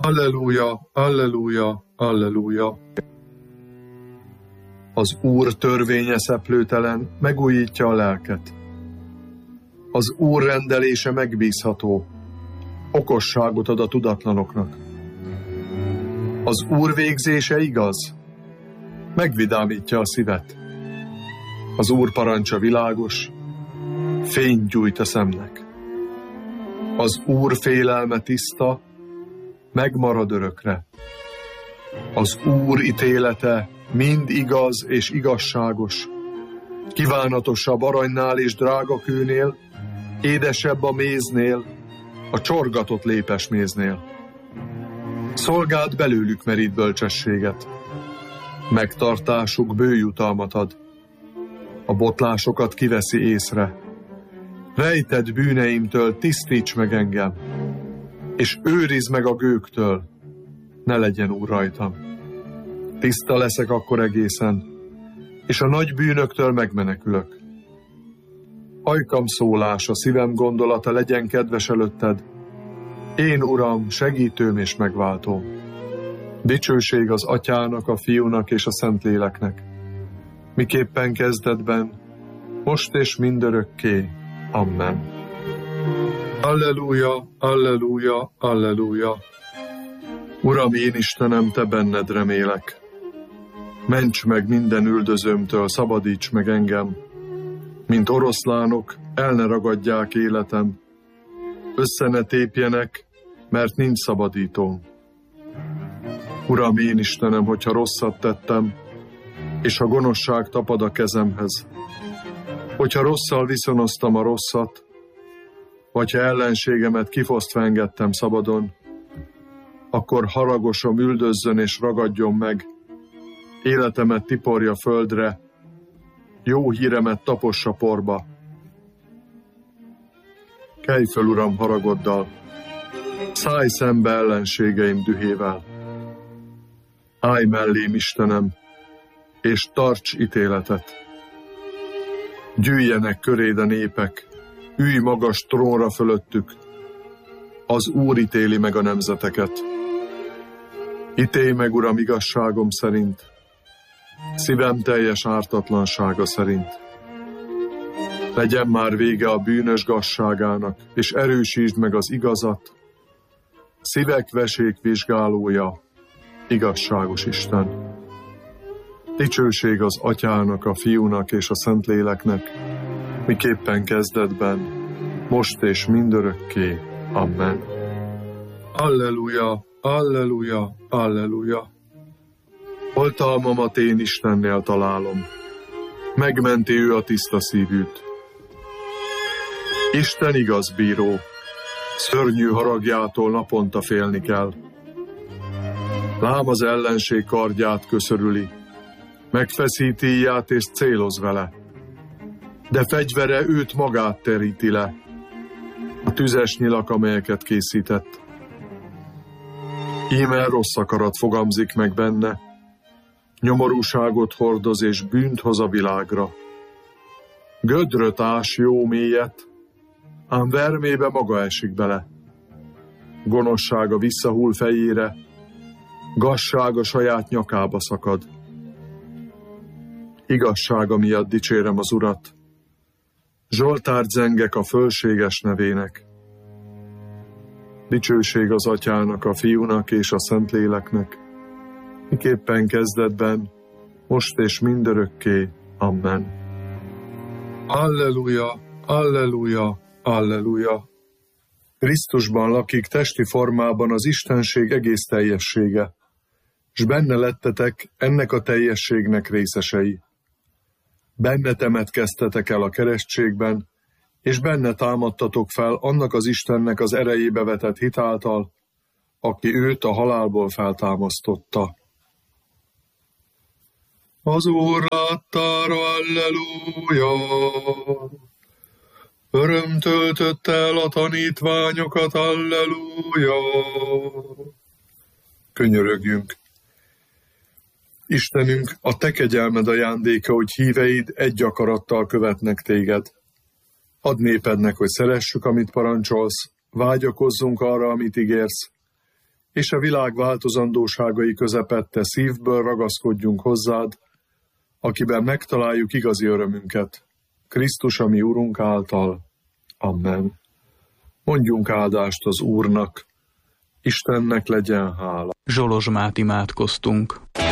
Alleluja, alleluja, alleluja. Az Úr törvénye szeplőtelen, megújítja a lelket. Az Úr rendelése megbízható, okosságot ad a tudatlanoknak. Az Úr végzése igaz, megvidámítja a szívet. Az Úr parancsa világos, fényt gyújt a szemnek. Az Úr félelme tiszta, megmarad örökre. Az Úr ítélete mind igaz és igazságos, kívánatosabb aranynál és drágakőnél, édesebb a méznél, a csorgatott lépesméznél. Szolgád belőlük merít bölcsességet, megtartásuk bő jutalmat ad, a botlásokat kiveszi észre. Rejtett bűneimtől tisztíts meg engem, és őrizd meg a gőktől, ne legyen Úr rajtam. Tiszta leszek akkor egészen, és a nagy bűnöktől megmenekülök. Ajkam szólása, szívem gondolata legyen kedves előtted. Én, Uram, segítőm és megváltóm. Dicsőség az Atyának, a Fiúnak és a Szentléleknek. Miképpen kezdetben, most és mindörökké. Amen. Alleluja, alleluja, alleluja. Uram, én Istenem, te benned remélek. Ments meg minden üldözőmtől, szabadíts meg engem. Mint oroszlánok, el ne ragadják életem. Össze ne tépjenek, mert nincs szabadítóm. Uram, én Istenem, hogyha rosszat tettem, és a gonoszság tapad a kezemhez, hogyha rosszal viszonoztam a rosszat, vagy ha ellenségemet kifosztva engedtem szabadon, akkor haragosom üldözzön és ragadjon meg, életemet tiporja földre, jó híremet tapossa porba. Kelj föl, Uram, haragoddal, szállj szembe ellenségeim dühével. Állj mellém, Istenem, és tarts ítéletet. Gyűjjenek köréd a népek, ülj magas trónra fölöttük, az Úr ítéli meg a nemzeteket. Ítélj meg, Uram, igazságom szerint, szívem teljes ártatlansága szerint. Legyen már vége a bűnös gazságának, és erősítsd meg az igazat, szívek vesék vizsgálója, igazságos Isten. Dicsőség az Atyának, a Fiúnak és a Szentléleknek, miképpen kezdetben, most és mindörökké. Amen. Alleluja, alleluja, alleluja. Oltalmamat én Istennél találom. Megmenti ő a tiszta szívűt. Isten igaz bíró, szörnyű haragjától naponta félni kell. Lám az ellenség kardját köszörüli, megfeszíti íját és céloz vele, de fegyvere őt magát teríti le, a tüzes nyilak, amelyeket készített. Íme rossz akarat fogamzik meg benne, nyomorúságot hordoz és bűnt hoz a világra. Gödröt ás jó mélyet, ám vermébe maga esik bele. Gonoszsága visszahull fejére, gazsága saját nyakába szakad. Igazsága miatt dicsérem az Urat, zsoltárt zengek a fölséges nevének. Dicsőség az Atyának, a Fiúnak és a Szentléleknek, miképpen kezdetben, most és mindörökké. Amen. Alleluja, alleluja, alleluja. Krisztusban lakik testi formában az Istenség egész teljessége, s benne lettetek ennek a teljességnek részesei. Benne temetkeztetek el a keresztségben, és benne támadtatok fel annak az Istennek az erejébe vetett hit által, aki őt a halálból feltámasztotta. Az Úr láttára, alleluja! Öröm töltött el a tanítványokat, alleluja! Könyörögjünk! Istenünk, a te kegyelmed ajándéka, hogy híveid egy akarattal követnek téged. Add népednek, hogy szeressük, amit parancsolsz, vágyakozzunk arra, amit ígérsz, és a világ változandóságai közepette szívből ragaszkodjunk hozzád, akiben megtaláljuk igazi örömünket, Krisztus, a mi Urunk által. Amen. Mondjunk áldást az Úrnak, Istennek legyen hála. Zsolozsmát imádkoztunk.